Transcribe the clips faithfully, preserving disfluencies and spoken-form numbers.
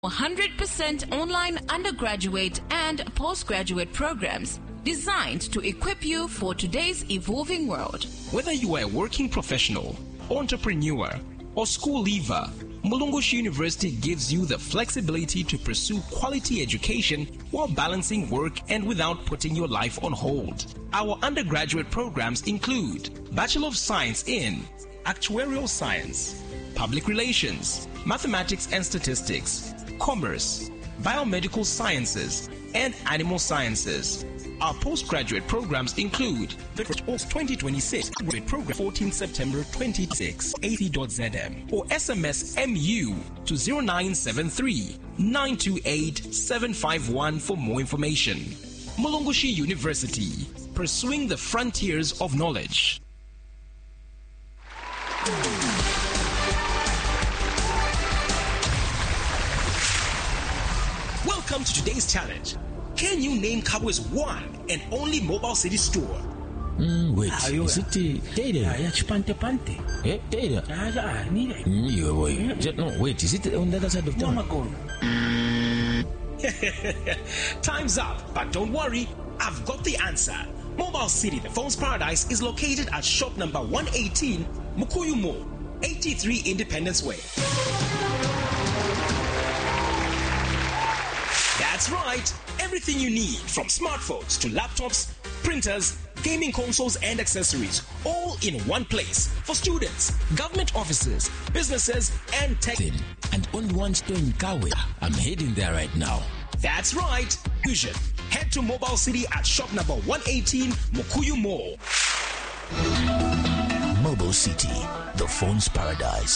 one hundred percent online undergraduate and postgraduate programs designed to equip you for today's evolving world. Whether you are a working professional, entrepreneur, or school leaver, Mulungushi University gives you the flexibility to pursue quality education while balancing work and without putting your life on hold. Our undergraduate programs include Bachelor of Science in Actuarial Science, Public Relations, Mathematics and Statistics, Commerce, Biomedical Sciences, and Animal Sciences. Our postgraduate programs include the twenty twenty-six graduate program, fourteenth September twenty twenty-six, A C dot Z M, or S M S M U to zero nine seven three, nine two eight, seven five one for more information. Mulungushi University, pursuing the frontiers of knowledge. Welcome to today's challenge. Can you name Kabwe's one and only Mobile City store? Mm, wait, Ayuga. Is it uh, Data? Yeah, yeah, Chipante Pante. Eh, Data? Yeah, yeah, need it. Mm, yeah, boy. Yeah. No, wait, is it on the other side of town? Time's up, but don't worry, I've got the answer. Mobile City, the phone's paradise, is located at shop number one eighteen, Mukuyu Mall, eighty-three Independence Way. That's right. Everything you need, from smartphones to laptops, printers, gaming consoles and accessories, all in one place for students, government offices, businesses and tech. And only one store in Kawe. I'm heading there right now. That's right. Fusion. Head to Mobile City at shop number one eighteen, Mukuyu Mall. Mobile City, the phone's paradise.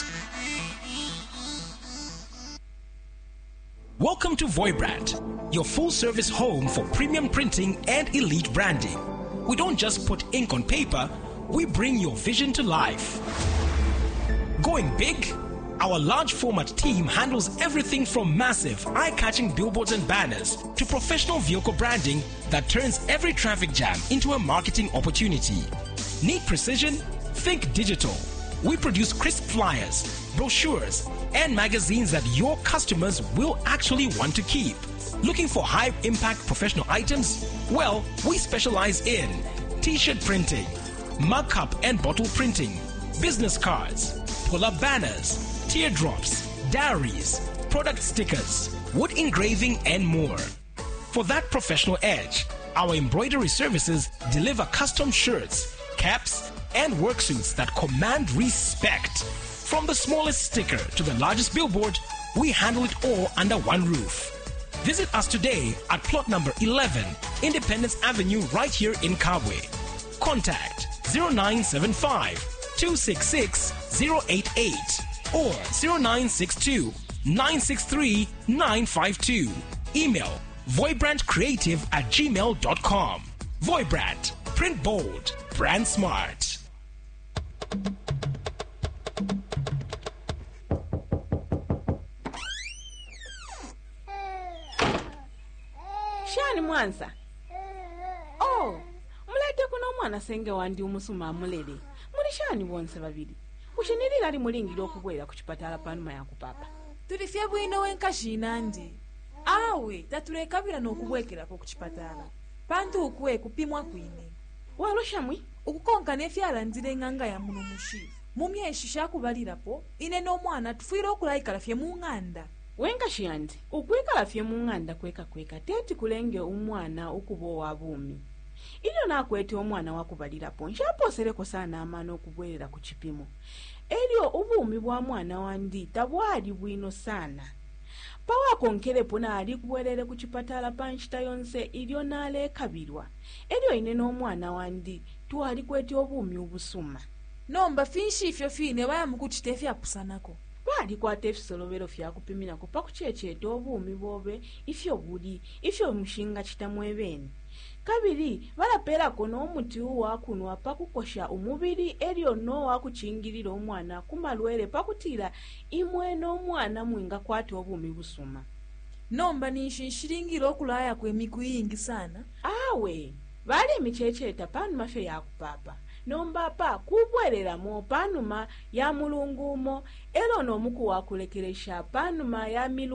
Welcome to Voibrand, your full-service home for premium printing and elite branding. We don't just put ink on paper, we bring your vision to life. Going big? Our large format team handles everything from massive, eye-catching billboards and banners to professional vehicle branding that turns every traffic jam into a marketing opportunity. Need precision? Think digital. We produce crisp flyers, brochures, and magazines that your customers will actually want to keep. Looking for high-impact professional items? Well, we specialize in t-shirt printing, mug cup and bottle printing, business cards, pull-up banners, teardrops, diaries, product stickers, wood engraving, and more. For that professional edge, our embroidery services deliver custom shirts, caps, and worksuits that command respect. From the smallest sticker to the largest billboard, we handle it all under one roof. Visit us today at plot number eleven, Independence Avenue, right here in Kabwe. Contact zero nine seven five, two six six, zero eight eight or zero nine six two, nine six three, nine five two. Email voibrandcreative at gmail dot com. Voibrand, print bold, brand smart. Shani Mwansa. Oh, mulete kuno mwana senge wandi umusuma amulede. Muli shani bonse babiri. Ushinirira ali mulingiro okubwera ku chipatala panuma yaku papa. Tulifya bwino wenkashina ndi. Awe tatulekabira n'okubwekera ku chipatala. Pantu ukwe kupimwa kwine. Walo shamwi ukukonka nefyala ndire nganga ya muno mushi. Mumye eshisha kubalirapo ine no mwana tufuira okulayikala fye mu nganda. Wenga shiyandi ukwikala fye mu nganda kweka kweka teti kulenge umwana ukubo wa bumi. Ilyo nakwete omwana wakubalirapo nshaposereko sana amana okubwerera ku kipimo. Elyo ubumi bwa mwana wandi tabwali bwino sana. Pawa konkerepo na ali kubwerere ku chipatala panchita yonse ilyo nale kabirwa. Elyo ine n'omwana wandi tuwali kwete obumi ubusuma. Nomba finshi ifyo fine baya mukutitefya pusanako. Bali kwate ebisolobero fyakupimira kupa kuchecheta obumi bwobe ifyo buli ifyo mushinga kitamwebeni. Kabiri balaperako n'omuti wakunwa pakukosha umubiri eryo no wakuchingirira omwana kumalwere pakutira imwe n'omwana mwinga kwate obumi busuma. Nomba nishinshiringiro okulaya kwe mikuyingi sana. Awe bali michecheta panuma fe yakupapa. Nomba pa kubwerera mo panuma ya mulungumo elo no muku wakulekeresha panuma ya milu